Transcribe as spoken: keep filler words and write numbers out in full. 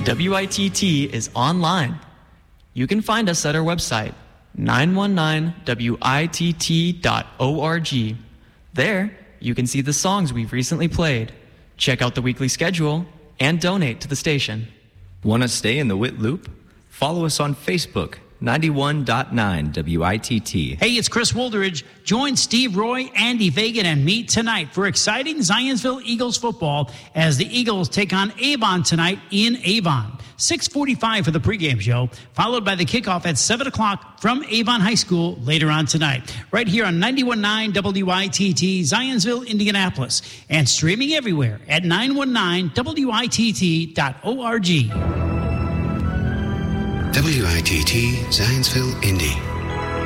W I T T is online. You can find us at our website, nine one nine W I T T dot org. There, you can see the songs we've recently played, check out the weekly schedule, and donate to the station. Want to stay in the W I T loop? Follow us on Facebook, ninety-one point nine W I T T. Hey, it's Chris Wolderidge. Join Steve Roy, Andy Fagan, and me tonight for exciting Zionsville Eagles football as the Eagles take on Avon tonight in Avon. six forty-five for the pregame show, followed by the kickoff at seven o'clock from Avon High School later on tonight. Right here on ninety-one point nine W I T T, Zionsville, Indianapolis, and streaming everywhere at nine one nine W I T T dot org. W I T T, Zionsville, Indy.